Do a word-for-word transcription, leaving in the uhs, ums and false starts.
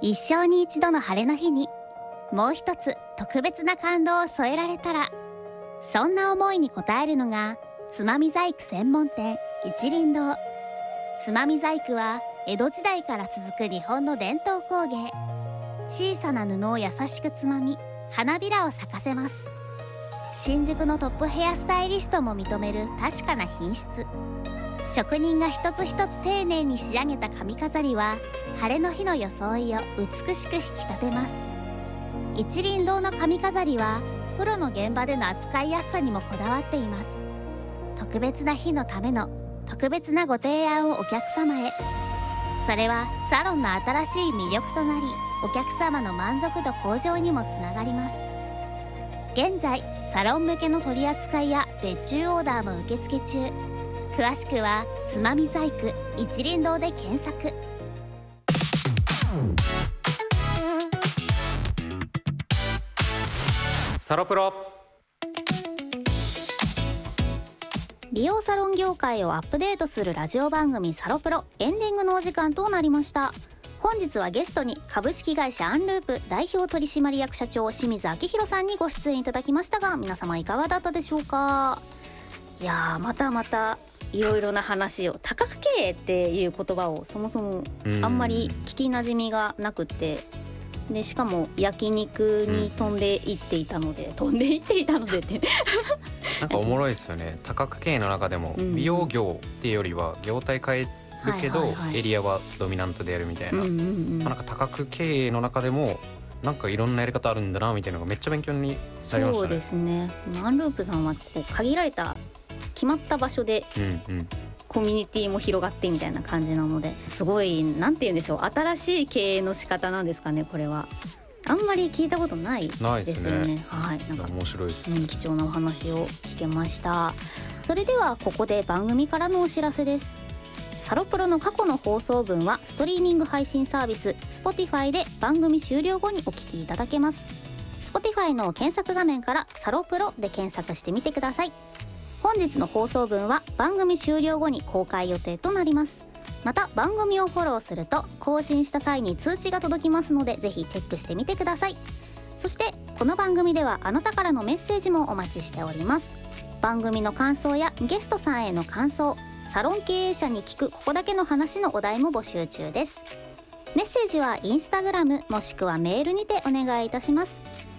一生に一度の晴れの日にもう一つ特別な感動を添えられたら、そんな思いに応えるのがつまみ細工専門店一輪堂。つまみ細工は江戸時代から続く日本の伝統工芸。小さな布を優しくつまみ花びらを咲かせます。新宿のトップヘアスタイリストも認める確かな品質。職人が一つ一つ丁寧に仕上げた髪飾りは晴れの日の装いを美しく引き立てます。一輪堂の髪飾りはプロの現場での扱いやすさにもこだわっています。特別な日のための特別なご提案をお客様へ。それはサロンの新しい魅力となり、お客様の満足度向上にもつながります。現在サロン向けの取り扱いや別注オーダーも受付中。詳しくはつまみ細工一輪堂で検索。 サロプロ。 美容サロン業界をアップデートするラジオ番組サロプロ、エンディングのお時間となりました。本日はゲストに株式会社アンループ代表取締役社長清水明宏さんにご出演いただきましたが、皆様いかがだったでしょうか。いやー、またまたいろいろな話を、多角経営っていう言葉をそもそもあんまり聞きなじみがなくて、でしかも焼肉に飛んでいっていたので、うん、飛んでいっていたのでってなんかおもろいですよね。多角経営の中でも美容業っていうよりは業態変えるけど、はいはいはい、エリアはドミナントでやるみたいな、うんうんうん、まあ、なんか多角経営の中でもなんかいろんなやり方あるんだなみたいなのがめっちゃ勉強になりましたね。 そうですね。アンループさんはこう限られた決まった場所で、うんうん、コミュニティも広がってみたいな感じなので、すごいなんて言うんでしょう、新しい経営の仕方なんですかね。これはあんまり聞いたことないですよね。ないですね。はい、なんか面白いです、 うん、貴重なお話を聞けました。それではここで番組からのお知らせです。サロプロの過去の放送分はストリーミング配信サービス Spotify で番組終了後にお聞きいただけます。 Spotify の検索画面からサロプロで検索してみてください。本日の放送分は番組終了後に公開予定となります。また番組をフォローすると更新した際に通知が届きますので、ぜひチェックしてみてください。そしてこの番組ではあなたからのメッセージもお待ちしております。番組の感想やゲストさんへの感想、サロン経営者に聞くここだけの話のお題も募集中です。メッセージはインスタグラムもしくはメールにてお願いいたします。